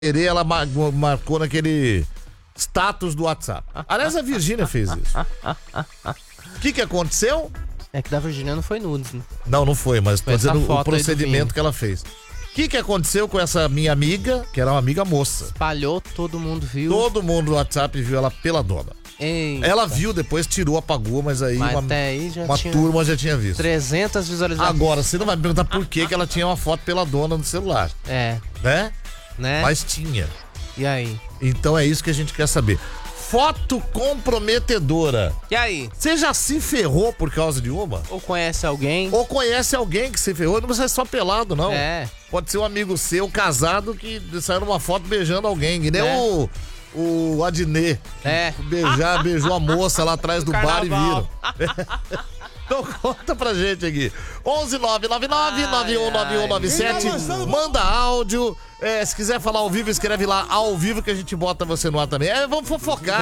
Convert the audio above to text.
ela marcou naquele status do WhatsApp. Aliás, a Virgínia fez isso. O que aconteceu? É que da Virgínia não foi nudes, né? Não foi, mas tô dizendo o procedimento que que ela fez. O que aconteceu com essa minha amiga, que era uma amiga moça? Espalhou, todo mundo viu. Todo mundo no WhatsApp viu ela peladona. Eita. Ela viu, depois tirou, apagou, mas aí até aí já uma turma já tinha visto. 300 visualizações. Agora, você não vai me perguntar por que ela tinha uma foto peladona no celular. Né? Mas tinha. E aí? Então é isso que a gente quer saber. Foto comprometedora. E aí? Você já se ferrou por causa de uma? Ou conhece alguém? Ou conhece alguém que se ferrou? Não precisa ser só pelado, não. Pode ser um amigo seu, casado, que saiu numa foto beijando alguém. Que nem o Adnet. Beijou a moça lá atrás do bar e viram. Então conta pra gente aqui. 11999919197. Manda áudio. Se quiser falar ao vivo, escreve lá ao vivo que a gente bota você no ar também. Vamos fofocar.